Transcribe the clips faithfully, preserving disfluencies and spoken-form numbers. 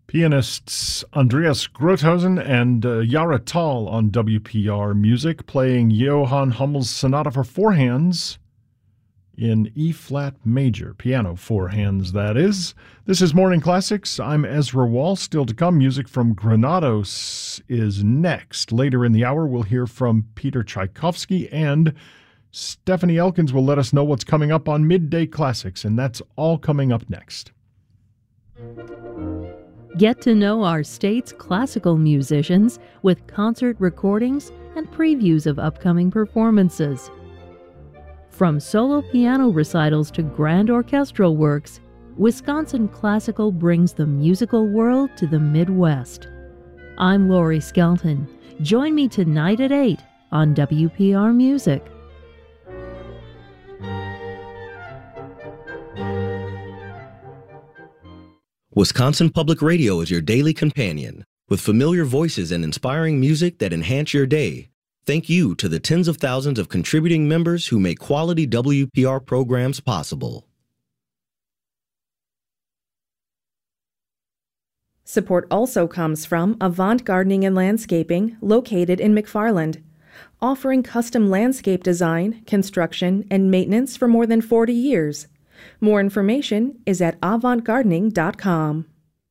Pianists Andreas Grothausen and uh, Yara Tal on W P R Music, playing Johann Hummel's Sonata for Four Hands in E-flat major. Piano four hands, that is. This is Morning Classics. I'm Ezra Wall. Still to come, music from Granados is next. Later in the hour, we'll hear from Peter Tchaikovsky, and Stephanie Elkins will let us know what's coming up on Midday Classics, and that's all coming up next. Get to know our state's classical musicians with concert recordings and previews of upcoming performances. From solo piano recitals to grand orchestral works, Wisconsin Classical brings the musical world to the Midwest. I'm Lori Skelton. Join me tonight at eight on W P R Music. Wisconsin Public Radio is your daily companion, with familiar voices and inspiring music that enhance your day. Thank you to the tens of thousands of contributing members who make quality W P R programs possible. Support also comes from Avant Gardening and Landscaping, located in McFarland, offering custom landscape design, construction, and maintenance for more than forty years. More information is at avant gardening dot com.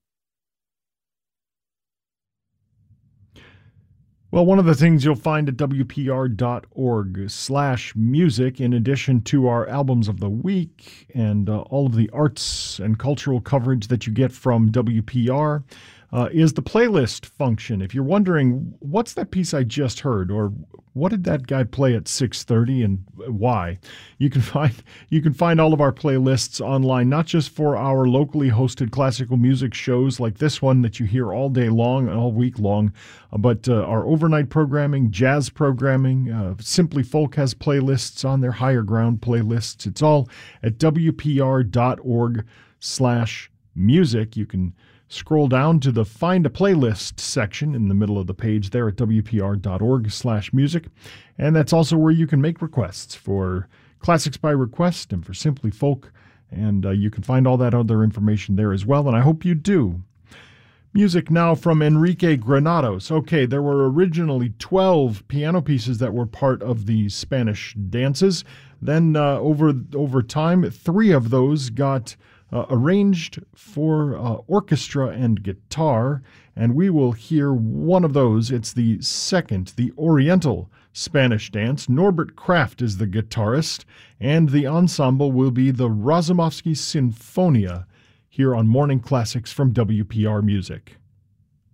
Well, one of the things you'll find at W P R dot org slash music, in addition to our albums of the week and uh, all of the arts and cultural coverage that you get from W P R, uh, is the playlist function. If you're wondering, what's that piece I just heard, or what did that guy play at six thirty and why? You can find you can find all of our playlists online, not just for our locally hosted classical music shows like this one that you hear all day long and all week long, but uh, our overnight programming, jazz programming, uh, Simply Folk has playlists on their Higher Ground playlists. It's all at W P R dot org slash music. You can scroll down to the Find a Playlist section in the middle of the page there at W P R dot org slash music. And that's also where you can make requests for Classics by Request and for Simply Folk. And uh, you can find all that other information there as well, and I hope you do. Music now from Enrique Granados. Okay, there were originally twelve piano pieces that were part of the Spanish dances. Then uh, over, over time, three of those got Uh, arranged for uh, orchestra and guitar, and we will hear one of those. It's the second, the Oriental Spanish dance. Norbert Kraft is the guitarist, and the ensemble will be the Razumovsky Sinfonia here on Morning Classics from W P R Music.